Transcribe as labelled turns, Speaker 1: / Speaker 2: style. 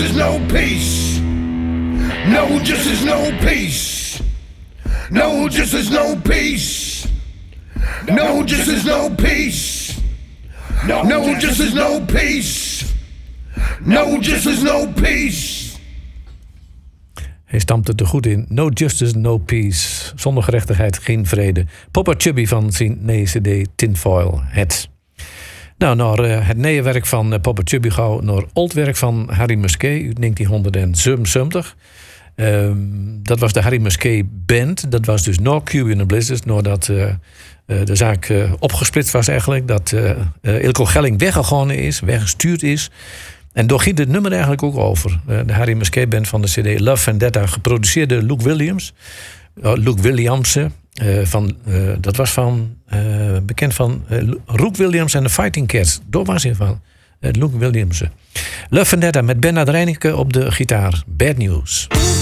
Speaker 1: justice, no peace. No justice, no peace. No justice, no peace. No justice, no peace. No justice, no peace. No justice, no peace.
Speaker 2: Hij stampte er goed in. No justice, no peace. Zonder gerechtigheid, geen vrede. Papa Chubby van zijn nieuwe cd Tinfoil Hat. Nou, naar het nieuwe werk van Papa Chubby gauw naar oud werk van Harry Musquet uit 1977. Dat was de Harry Musquet Band. Dat was dus na Cuban and Blizzard, nadat de zaak opgesplitst was eigenlijk. Dat Ilko Gelling weggestuurd is. En daar ging het nummer eigenlijk ook over. De Harry Musquet Band van de CD Love Vendetta, geproduceerd door Luke Williamson. Dat was bekend van Rook Williams en de Fighting Cats. Daar was hij van. Luke Williamson. Love Vendetta met Bernard Reineke op de gitaar. Bad News.